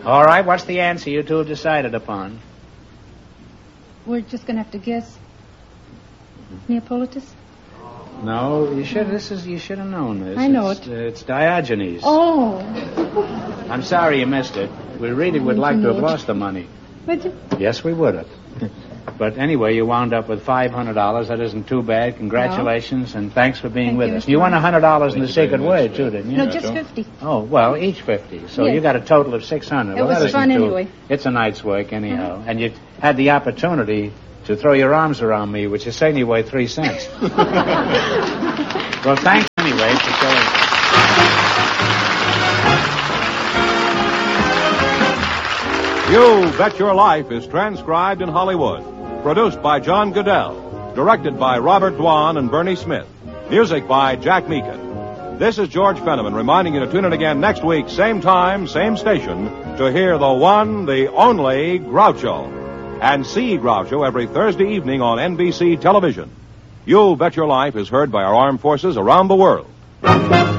All right, what's the answer you two have decided upon? We're just going to have to guess. Neapolitus? No, you should have known this. I know It's Diogenes. Oh. I'm sorry you missed it. We really would like to have lost the money. Would you? Yes, we would have. But anyway, you wound up with $500. That isn't too bad. Congratulations, and thanks for being with us. You won $100 in the secret word, too, didn't you? No, just 50. Oh, well, each 50. So Yes. you got a total of 600. It was fun anyway. It's a night's work, anyhow. And you had the opportunity to throw your arms around me, which is saying you weigh 3 cents. Well, thanks anyway for showing. You Bet Your Life is transcribed in Hollywood. Produced by John Goodell. Directed by Robert Dwan and Bernie Smith. Music by Jack Meakin. This is George Fenneman reminding you to tune in again next week, same time, same station, to hear the one, the only Groucho. And see Groucho every Thursday evening on NBC television. You Bet Your Life is heard by our armed forces around the world.